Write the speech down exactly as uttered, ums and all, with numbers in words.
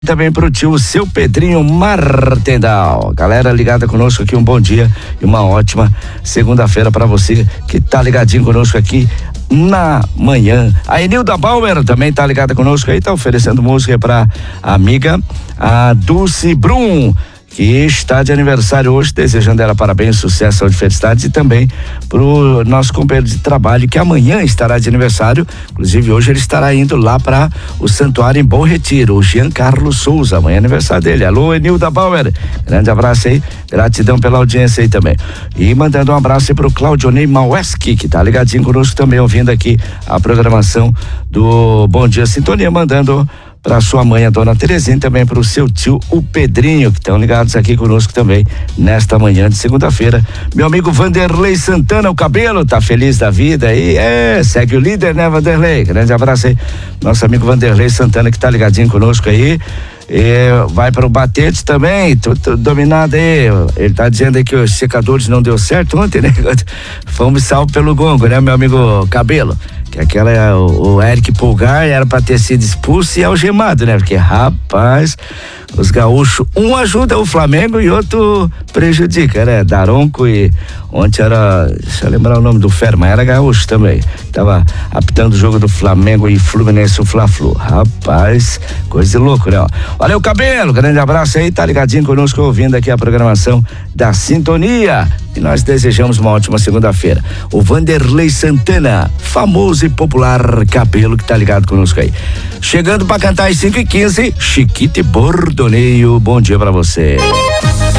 Também pro tio seu Pedrinho Martendal. Galera ligada conosco aqui, um bom dia e uma ótima segunda-feira para você que tá ligadinho conosco aqui na manhã. A Enilda Bauer também tá ligada conosco aí, tá oferecendo música pra amiga, a Dulce Brum, que está de aniversário hoje, desejando ela parabéns, sucesso, saúde, felicidades, e também pro nosso companheiro de trabalho, que amanhã estará de aniversário. Inclusive hoje ele estará indo lá para o Santuário em Bom Retiro, o Jean Carlos Souza, amanhã é aniversário dele. Alô, Enilda Bauer, grande abraço aí, gratidão pela audiência aí também. E mandando um abraço aí pro Claudionei Maueski, que tá ligadinho conosco também, ouvindo aqui a programação do Bom Dia Sintonia, mandando para sua mãe, a dona Terezinha, também para o seu tio, o Pedrinho, que estão ligados aqui conosco também nesta manhã de segunda-feira. Meu amigo Vanderlei Santana, o cabelo, tá feliz da vida aí, é, segue o líder, né, Vanderlei? Grande abraço aí, nosso amigo Vanderlei Santana, que tá ligadinho conosco aí. E vai para o Batete também, tudo dominado aí. Ele tá dizendo aí que os secadores não deu certo ontem, né? Fomos salvos pelo gongo, né, meu amigo Cabelo? Que aquela, o, o Eric Pulgar era para ter sido expulso e algemado, né? Porque, rapaz, os gaúchos, um ajuda o Flamengo e outro prejudica, né? Daronco e ontem era, deixa eu lembrar o nome do fera, mas era gaúcho também. Tava apitando o jogo do Flamengo e Fluminense, o Fla-Flu. Rapaz, coisa de louco, né? Valeu, Cabelo, grande abraço aí, tá ligadinho conosco, ouvindo aqui a programação da Sintonia. E nós desejamos uma ótima segunda-feira. O Vanderlei Santana, famoso e popular Cabelo, que tá ligado conosco aí. Chegando para cantar às cinco e quinze, Chiquite Bordoneio, bom dia para você.